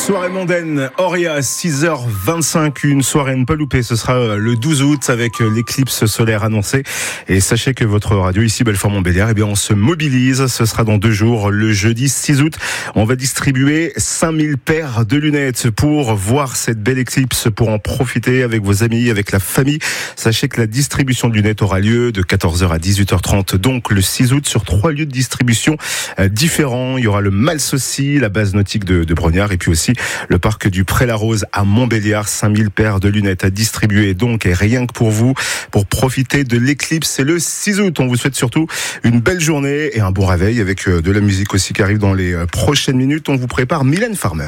Soirée mondaine, Auria, 6h25, une soirée à ne pas louper. Ce sera le 12 août avec l'éclipse solaire annoncée. Et sachez que votre radio ici, Belfort-Montbéliard, on se mobilise. Ce sera dans 2 jours, le jeudi 6 août. On va distribuer 5000 paires de lunettes pour voir cette belle éclipse, pour en profiter avec vos amis, avec la famille. Sachez que la distribution de lunettes aura lieu de 14h à 18h30, donc le 6 août, sur 3 lieux de distribution différents. Il y aura le Malsaucy, la base nautique de Brognard, et puis aussi le parc du Pré-la-Rose à Montbéliard. 5000 paires de lunettes à distribuer donc, et rien que pour vous, pour profiter de l'éclipse. C'est le 6 août. On vous souhaite surtout une belle journée et un bon réveil avec de la musique aussi qui arrive dans les prochaines minutes. On vous prépare Mylène Farmer.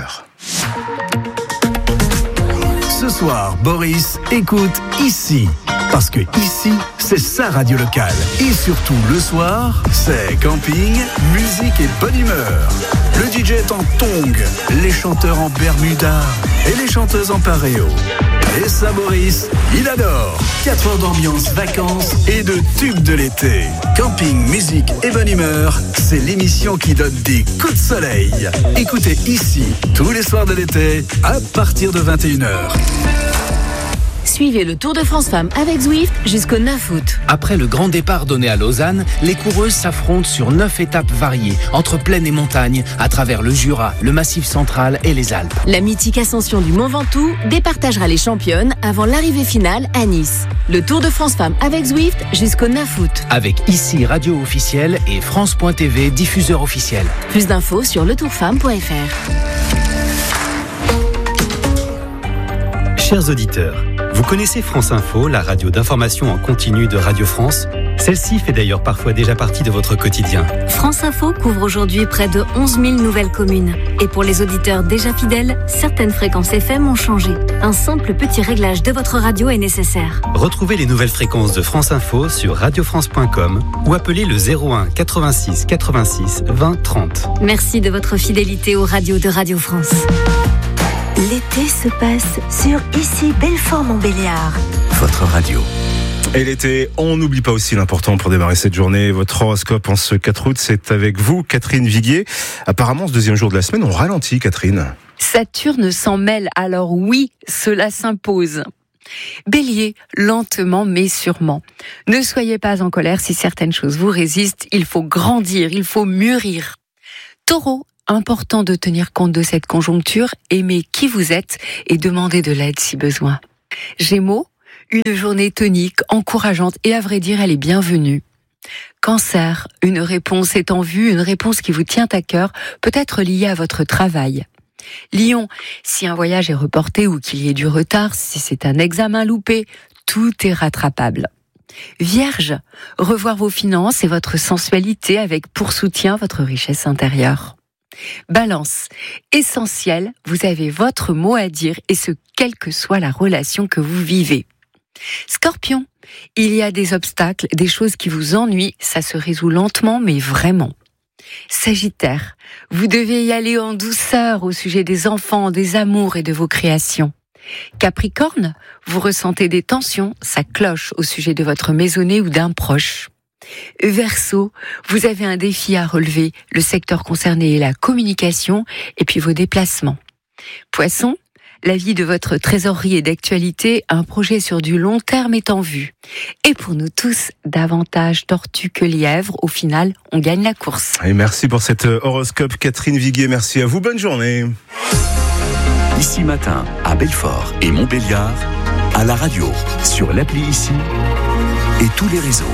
Ce soir, Boris écoute ici. Parce que ici, c'est sa radio locale. Et surtout, le soir, c'est camping, musique et bonne humeur. Le DJ est en tongs, les chanteurs en bermuda et les chanteuses en paréo. Et ça, Boris, il adore. 4 heures d'ambiance, vacances et de tubes de l'été. Camping, musique et bonne humeur, c'est l'émission qui donne des coups de soleil. Écoutez ici, tous les soirs de l'été, à partir de 21h. Suivez le Tour de France Femmes avec Zwift jusqu'au 9 août. Après le grand départ donné à Lausanne, les coureuses s'affrontent sur 9 étapes variées, entre plaine et montagne, à travers le Jura, le Massif central et les Alpes. La mythique ascension du Mont Ventoux départagera les championnes avant l'arrivée finale à Nice. Le Tour de France Femmes avec Zwift jusqu'au 9 août. Avec ici radio officielle et France.tv diffuseur officiel. Plus d'infos sur letourfemme.fr. Chers auditeurs, vous connaissez France Info, la radio d'information en continu de Radio France ? Celle-ci fait d'ailleurs parfois déjà partie de votre quotidien. France Info couvre aujourd'hui près de 11 000 nouvelles communes. Et pour les auditeurs déjà fidèles, certaines fréquences FM ont changé. Un simple petit réglage de votre radio est nécessaire. Retrouvez les nouvelles fréquences de France Info sur radiofrance.com ou appelez le 01 86 86 20 30. Merci de votre fidélité aux radios de Radio France. L'été se passe sur ici Belfort-Montbéliard. Votre radio. Et l'été, on n'oublie pas aussi l'important pour démarrer cette journée. Votre horoscope en ce 4 août, c'est avec vous, Catherine Viguier. Apparemment, ce deuxième jour de la semaine, on ralentit, Catherine. Saturne s'en mêle, alors oui, cela s'impose. Bélier, lentement mais sûrement. Ne soyez pas en colère si certaines choses vous résistent. Il faut grandir, il faut mûrir. Taureau, important de tenir compte de cette conjoncture, aimez qui vous êtes et demandez de l'aide si besoin. Gémeaux, une journée tonique, encourageante et à vrai dire, elle est bienvenue. Cancer, une réponse est en vue, une réponse qui vous tient à cœur, peut être liée à votre travail. Lion, si un voyage est reporté ou qu'il y ait du retard, si c'est un examen loupé, tout est rattrapable. Vierge, revoir vos finances et votre sensualité avec pour soutien votre richesse intérieure. Balance, essentiel, vous avez votre mot à dire et ce, quelle que soit la relation que vous vivez. Scorpion, il y a des obstacles, des choses qui vous ennuient, ça se résout lentement mais vraiment. Sagittaire, vous devez y aller en douceur au sujet des enfants, des amours et de vos créations. Capricorne, vous ressentez des tensions, ça cloche au sujet de votre maisonnée ou d'un proche. Verseau, vous avez un défi à relever, le secteur concerné est la communication et puis vos déplacements. Poisson, la vie de votre trésorerie est d'actualité, un projet sur du long terme est en vue. Et pour nous tous, davantage tortue que lièvre, au final, on gagne la course. Et merci pour cet horoscope, Catherine Viguier, merci à vous, bonne journée. Ici matin, à Belfort et Montbéliard, à la radio, sur l'appli ici et tous les réseaux.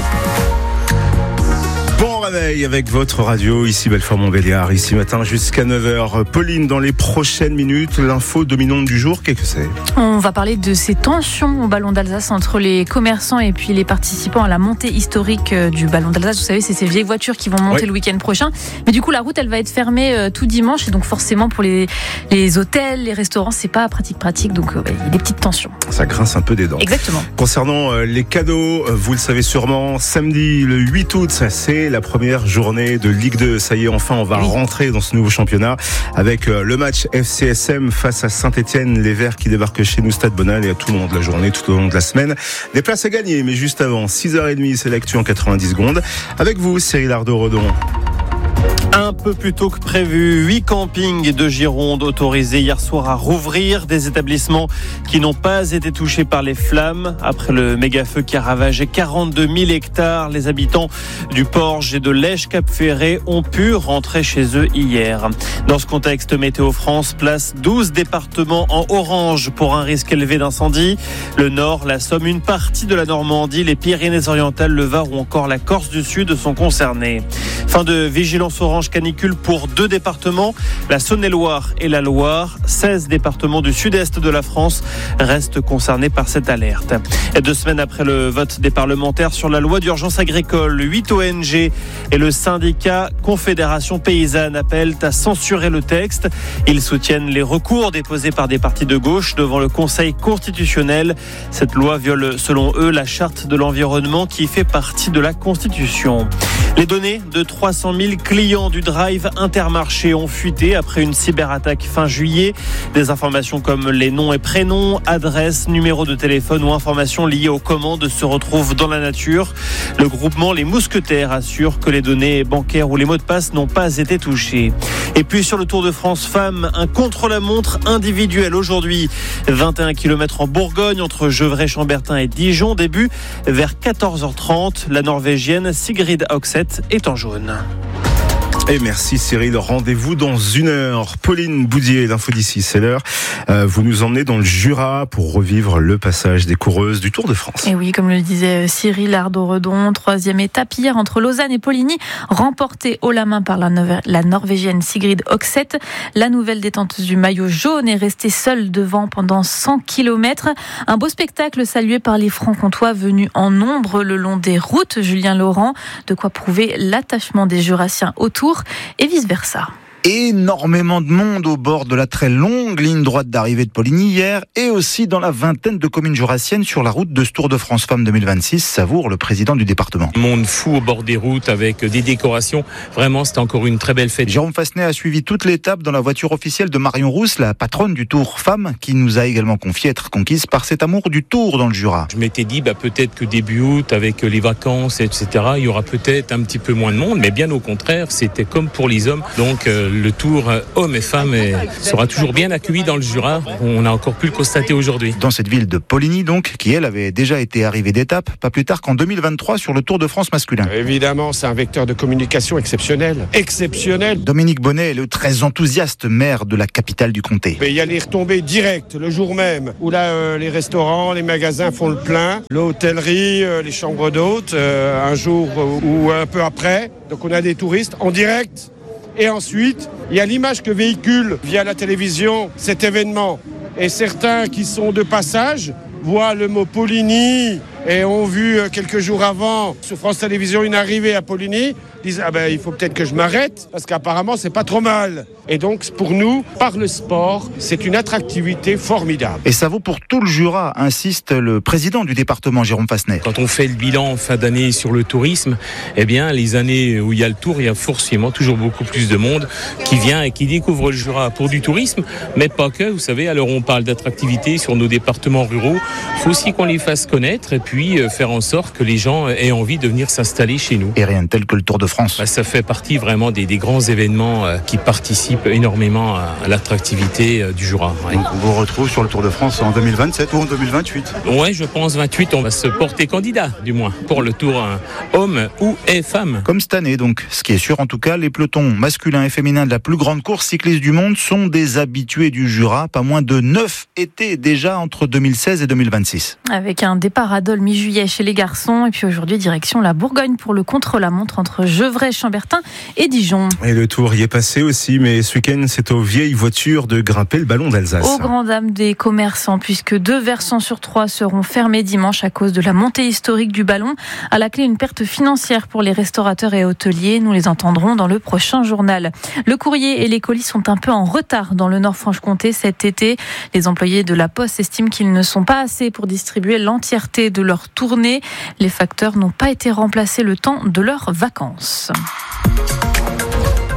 Bon réveil avec votre radio, ici Belfort-Montbéliard, ici matin jusqu'à 9h. Pauline, dans les prochaines minutes, l'info dominante du jour, qu'est-ce que c'est ? On va parler de ces tensions au Ballon d'Alsace entre les commerçants et puis les participants à la montée historique du Ballon d'Alsace. Vous savez, c'est ces vieilles voitures qui vont monter le week-end prochain. Mais du coup, la route, elle va être fermée tout dimanche. Et donc forcément, pour les hôtels, les restaurants, c'est pas pratique. Donc, il y a des petites tensions. Ça grince un peu des dents. Exactement. Concernant les cadeaux, vous le savez sûrement, samedi, le 8 août, c'est la première journée de Ligue 2. Ça y est, enfin, on va rentrer dans ce nouveau championnat avec le match FCSM face à Saint-Etienne. Les Verts qui débarquent chez nous, Stade Bonal, et à tout le long de la journée, tout au long de la semaine. Des places à gagner, mais juste avant, 6h30, c'est l'actu en 90 secondes. Avec vous, Cyril Ardo-Redon. Un peu plus tôt que prévu, 8 campings de Gironde autorisés hier soir à rouvrir. Des établissements qui n'ont pas été touchés par les flammes. Après le méga-feu qui a ravagé 42 000 hectares, les habitants du Porge et de Lège-Cap-Ferré ont pu rentrer chez eux hier. Dans ce contexte, Météo France place 12 départements en orange pour un risque élevé d'incendie. Le Nord, la Somme, une partie de la Normandie, les Pyrénées-Orientales, le Var ou encore la Corse du Sud sont concernés. Fin de vigilance orange canicule pour 2 départements, la Saône-et-Loire et la Loire. 16 départements du sud-est de la France restent concernés par cette alerte. Et 2 semaines après le vote des parlementaires sur la loi d'urgence agricole, 8 ONG et le syndicat Confédération Paysanne appellent à censurer le texte. Ils soutiennent les recours déposés par des partis de gauche devant le Conseil constitutionnel. Cette loi viole, selon eux, la charte de l'environnement qui fait partie de la Constitution. Les données de 300 000 clients du Drive Intermarché ont fuité après une cyberattaque fin juillet. Des informations comme les noms et prénoms, adresses, numéros de téléphone ou informations liées aux commandes se retrouvent dans la nature. Le groupement Les Mousquetaires assure que les données bancaires ou les mots de passe n'ont pas été touchés. Et puis sur le Tour de France Femmes, un contre-la-montre individuel aujourd'hui. 21 km en Bourgogne entre Gevrey-Chambertin et Dijon. Début vers 14h30. La Norvégienne Sigrid Oxet est en jaune. Et merci Cyril, rendez-vous dans 1 heure. Pauline Boudier, l'info d'ici, c'est l'heure. Vous nous emmenez dans le Jura pour revivre le passage des coureuses du Tour de France. Et oui, comme le disait Cyril, Ardo-Redon, 3e étape hier entre Lausanne et Poligny, remportée haut la main par la Norvégienne Sigrid Oxet. La nouvelle détenteuse du maillot jaune est restée seule devant pendant 100 km. Un beau spectacle salué par les Franc-Comtois venus en nombre le long des routes. Julien Laurent, de quoi prouver l'attachement des Jurassiens au Tour et vice-versa. Énormément de monde au bord de la très longue ligne droite d'arrivée de Poligny hier et aussi dans la vingtaine de communes jurassiennes sur la route de ce Tour de France Femmes 2026, savoure le président du département. Monde fou au bord des routes avec des décorations. Vraiment, c'était encore une très belle fête. Jérôme Fassenet a suivi toute l'étape dans la voiture officielle de Marion Rousse, la patronne du Tour Femmes, qui nous a également confié être conquise par cet amour du Tour dans le Jura. Je m'étais dit, peut-être que début août, avec les vacances, etc., il y aura peut-être un petit peu moins de monde, mais bien au contraire, c'était comme pour les hommes. Donc, le Tour hommes et femmes sera toujours bien accueilli dans le Jura. On a encore pu le constater aujourd'hui. Dans cette ville de Poligny, donc, qui elle avait déjà été arrivée d'étape, pas plus tard qu'en 2023 sur le Tour de France masculin. Évidemment, c'est un vecteur de communication exceptionnel. Exceptionnel. Dominique Bonnet est le très enthousiaste maire de la capitale du comté. Mais il y a les retombées directes le jour même, où là, les restaurants, les magasins font le plein, l'hôtellerie, les chambres d'hôtes, un jour ou un peu après. Donc on a des touristes en direct. Et ensuite, il y a l'image que véhicule via la télévision cet événement. Et certains qui sont de passage voient le mot Poligny et ont vu quelques jours avant sur France Télévisions une arrivée à Poligny, disent il faut peut-être que je m'arrête parce qu'apparemment c'est pas trop mal. Et donc pour nous, par le sport, c'est une attractivité formidable. Et ça vaut pour tout le Jura, insiste le président du département, Jérôme Fassenet. Quand on fait le bilan en fin d'année sur le tourisme, les années où il y a le Tour, il y a forcément toujours beaucoup plus de monde qui vient et qui découvre le Jura pour du tourisme, mais pas que, vous savez, alors on parle d'attractivité sur nos départements ruraux, il faut aussi qu'on les fasse connaître et puis faire en sorte que les gens aient envie de venir s'installer chez nous. Et rien de tel que le Tour de France. Ça fait partie vraiment des grands événements qui participent énormément à l'attractivité du Jura. Ouais. Donc on vous retrouve sur le Tour de France en 2027 ou en 2028 ? Oui, je pense 28, on va se porter candidat du moins pour le Tour hommes ou et femmes. Comme cette année donc. Ce qui est sûr en tout cas, les pelotons masculins et féminins de la plus grande course cycliste du monde sont des habitués du Jura. Pas moins de 9 étés déjà entre 2016 et 2026. Avec un départ à Dole mi-juillet chez les garçons et puis aujourd'hui direction la Bourgogne pour le contre-la-montre entre Gevrey-Chambertin et Dijon. Et le Tour y est passé aussi, mais ce week-end c'est aux vieilles voitures de grimper le ballon d'Alsace. Aux grandes dames des commerçants, puisque 2 versants sur 3 seront fermés dimanche à cause de la montée historique du ballon. À la clé, une perte financière pour les restaurateurs et hôteliers. Nous les entendrons dans le prochain journal. Le courrier et les colis sont un peu en retard dans le Nord-Franche-Comté cet été. Les employés de la Poste estiment qu'ils ne sont pas assez pour distribuer l'entièreté de leur tournée. Les facteurs n'ont pas été remplacés le temps de leurs vacances.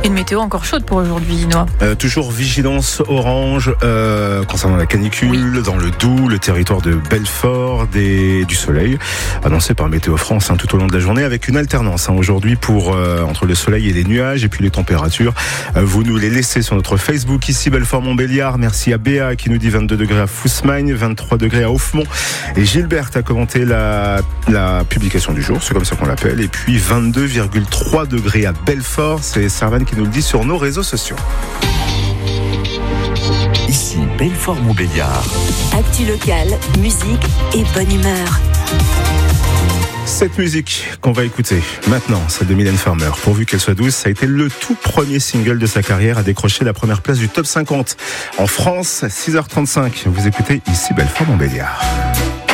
Une météo encore chaude pour aujourd'hui, Noah. Toujours vigilance orange concernant la canicule dans le Doubs, le territoire de Belfort, du soleil annoncé par Météo France tout au long de la journée, avec une alternance aujourd'hui entre le soleil et les nuages, et puis les températures. Vous nous les laissez sur notre Facebook ici Belfort-Montbéliard. Merci à Béa qui nous dit 22 degrés à Fousmagne, 23 degrés à Offemont, et Gilberte a commenté la publication du jour, c'est comme ça qu'on l'appelle, et puis 22,3 degrés à Belfort. C'est Servan qui nous le dit sur nos réseaux sociaux. Ici Belfort-Montbéliard. Actu locale, musique et bonne humeur. Cette musique qu'on va écouter maintenant, celle de Mylène Farmer, pourvu qu'elle soit douce, ça a été le tout premier single de sa carrière à décrocher la première place du top 50 en France. 6h35, vous écoutez ici Belfort-Montbéliard.